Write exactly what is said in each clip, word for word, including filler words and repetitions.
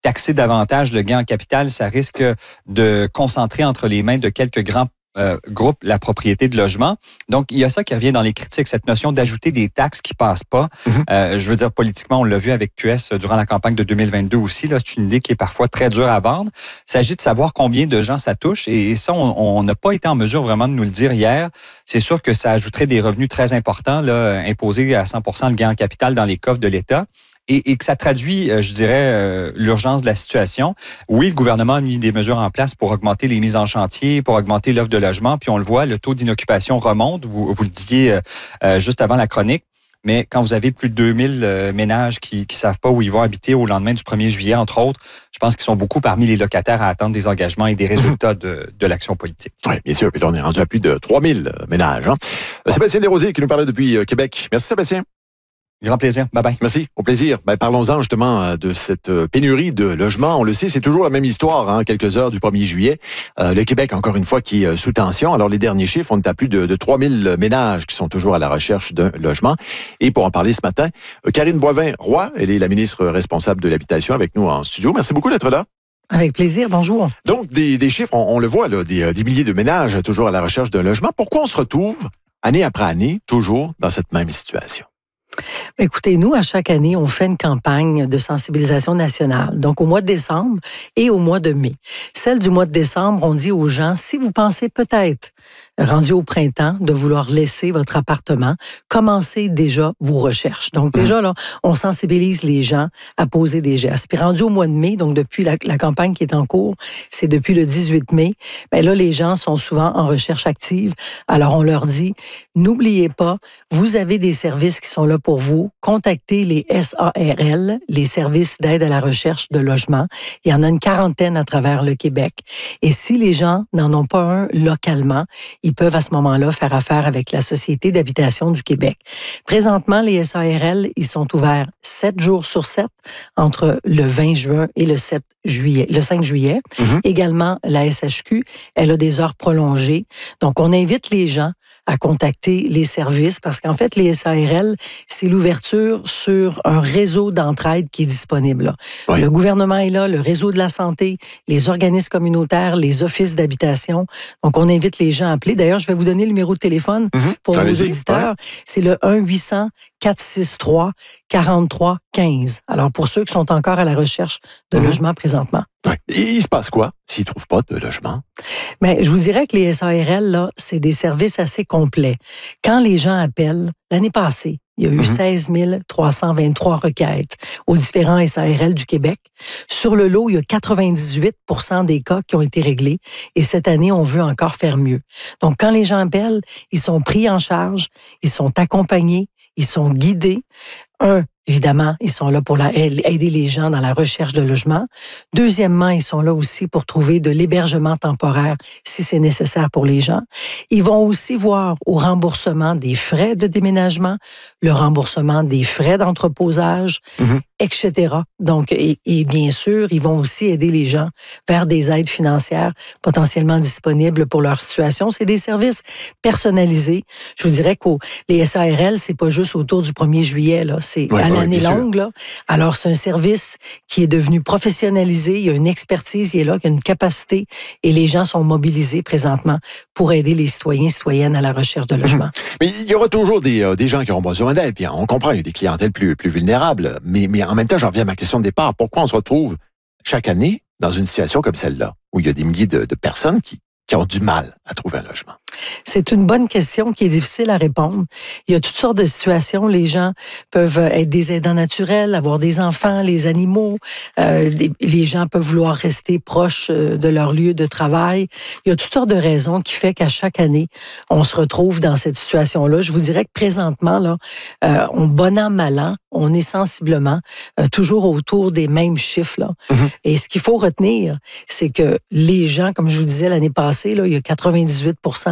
taxer davantage le gain en capital, ça risque de concentrer entre les mains de quelques grands Euh, groupe la propriété de logement. Donc, il y a ça qui revient dans les critiques, cette notion d'ajouter des taxes qui passent pas. Mm-hmm. Euh, je veux dire, politiquement, on l'a vu avec Q S durant la campagne de deux mille vingt-deux aussi. Là, c'est une idée qui est parfois très dure à vendre. Il s'agit de savoir combien de gens ça touche. Et, et ça, on n'a pas été en mesure vraiment de nous le dire hier. C'est sûr que ça ajouterait des revenus très importants, là, imposer à cent pour cent le gain en capital dans les coffres de l'État. Et, et que ça traduit, je dirais, euh, l'urgence de la situation. Oui, le gouvernement a mis des mesures en place pour augmenter les mises en chantier, pour augmenter l'offre de logement, puis on le voit, le taux d'inoccupation remonte, vous, vous le disiez euh, juste avant la chronique, mais quand vous avez plus de deux mille euh, ménages qui ne savent pas où ils vont habiter au lendemain du premier juillet, entre autres, je pense qu'ils sont beaucoup parmi les locataires à attendre des engagements et des résultats de, de l'action politique. Oui, bien sûr, puis là, on est rendu à plus de trois mille ménages. Hein? Ouais. Sébastien Desrosiers qui nous parlait depuis Québec. Merci Sébastien. Grand plaisir. Bye-bye. Merci. Au plaisir. Ben, parlons-en justement de cette pénurie de logements. On le sait, c'est toujours la même histoire, hein, quelques heures du premier juillet. Euh, le Québec, encore une fois, qui est sous tension. Alors, les derniers chiffres, on est à plus de, de trois mille ménages qui sont toujours à la recherche d'un logement. Et pour en parler ce matin, Karine Boivin-Roy, elle est la ministre responsable de l'habitation avec nous en studio. Merci beaucoup d'être là. Avec plaisir, bonjour. Donc, des, des chiffres, on, on le voit, là, des, des milliers de ménages toujours à la recherche d'un logement. Pourquoi on se retrouve, année après année, toujours dans cette même situation? Écoutez, nous, à chaque année, on fait une campagne de sensibilisation nationale. Donc, au mois de décembre et au mois de mai. Celle du mois de décembre, on dit aux gens, si vous pensez peut-être, rendu au printemps, de vouloir laisser votre appartement, commencez déjà vos recherches. Donc, déjà, là, on sensibilise les gens à poser des gestes. Puis, rendu au mois de mai, donc depuis la, la campagne qui est en cours, c'est depuis le dix-huit mai, bien là, les gens sont souvent en recherche active. Alors, on leur dit, n'oubliez pas, vous avez des services qui sont là pour vous. Contactez les S A R L, les services d'aide à la recherche de logement. Il y en a une quarantaine à travers le Québec. Et si les gens n'en ont pas un localement, ils peuvent à ce moment-là faire affaire avec la Société d'habitation du Québec. Présentement, les S A R L, ils sont ouverts sept jours sur sept entre le vingt juin et le sept juillet, le cinq juillet. Mm-hmm. Également, la S H Q, elle a des heures prolongées. Donc, on invite les gens à contacter les services parce qu'en fait, les S A R L, c'est l'ouverture sur un réseau d'entraide qui est disponible. Là. Oui. Le gouvernement est là, le réseau de la santé, les organismes communautaires, les offices d'habitation. Donc, on invite les gens à appeler. D'ailleurs, je vais vous donner le numéro de téléphone mm-hmm. pour vos auditeurs. Ouais. C'est le un huit cents quatre six trois quarante-trois quinze. Alors, pour ceux qui sont encore à la recherche de mm-hmm. logement présentement. Ouais. Et il se passe quoi s'ils ne trouvent pas de logement? Bien, je vous dirais que les S A R L, là, c'est des services assez complets. Quand les gens appellent, l'année passée, il y a eu mm-hmm. seize mille trois cent vingt-trois requêtes aux différents S A R L du Québec. Sur le lot, il y a quatre-vingt-dix-huit pour cent des cas qui ont été réglés. Et cette année, on veut encore faire mieux. Donc, quand les gens appellent, ils sont pris en charge, ils sont accompagnés, ils sont guidés. Un, évidemment, ils sont là pour la, aider les gens dans la recherche de logement. Deuxièmement, ils sont là aussi pour trouver de l'hébergement temporaire si c'est nécessaire pour les gens. Ils vont aussi voir au remboursement des frais de déménagement, le remboursement des frais d'entreposage, mm-hmm. et cetera. Donc, et, et bien sûr, ils vont aussi aider les gens vers des aides financières potentiellement disponibles pour leur situation. C'est des services personnalisés. Je vous dirais que les S A R L, c'est pas juste autour du premier juillet, là. C'est ouais, à ouais, l'année longue, là. Alors, c'est un service qui est devenu professionnalisé. Il y a une expertise qui est là, qui a une capacité et les gens sont mobilisés présentement pour aider les citoyens et citoyennes à la recherche de logement. Mais il y aura toujours des, euh, des gens qui auront besoin d'aide. Puis on comprend, il y a des clientèles plus, plus vulnérables. Mais, mais en même temps, j'en reviens à ma question de départ. Pourquoi on se retrouve chaque année dans une situation comme celle-là, où il y a des milliers de, de personnes qui, qui ont du mal à trouver un logement? C'est une bonne question qui est difficile à répondre. Il y a toutes sortes de situations. Les gens peuvent être des aidants naturels, avoir des enfants, les animaux. Euh, des, les gens peuvent vouloir rester proches de leur lieu de travail. Il y a toutes sortes de raisons qui fait qu'à chaque année, on se retrouve dans cette situation-là. Je vous dirais que présentement, là, euh, on bon an, mal an, on est sensiblement euh, toujours autour des mêmes chiffres. Là. Mm-hmm. Et ce qu'il faut retenir, c'est que les gens, comme je vous disais l'année passée, là, il y a quatre-vingt-dix-huit pour cent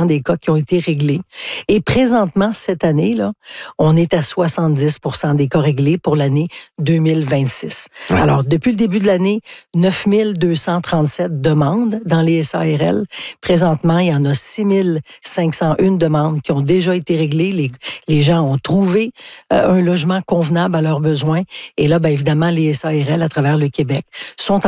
des cas qui ont été réglés. Et présentement, cette année, là, on est à soixante-dix pour cent des cas réglés pour l'année deux mille vingt-six. Ouais. Alors, depuis le début de l'année, neuf mille deux cent trente-sept demandes dans les S A R L. Présentement, il y en a six mille cinq cent un demandes qui ont déjà été réglées. Les, les gens ont trouvé euh, un logement convenable à leurs besoins. Et là, bien évidemment, les S A R L à travers le Québec sont en